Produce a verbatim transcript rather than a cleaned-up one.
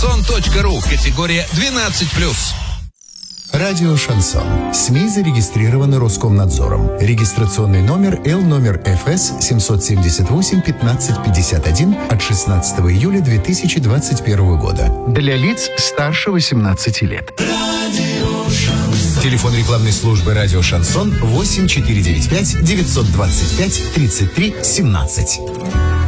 шансон точка ру. Категория двенадцать плюс. Радио «Шансон». СМИ зарегистрированы Роскомнадзором. Регистрационный номер Л номер эф эс семь семь восемь пятнадцать пятьдесят один от шестнадцатого июля две тысячи двадцать первого года. Для лиц старше восемнадцати лет. Телефон рекламной службы «Радио Шансон» восемь четыре девять пять девятьсот двадцать пять тридцать три семнадцать.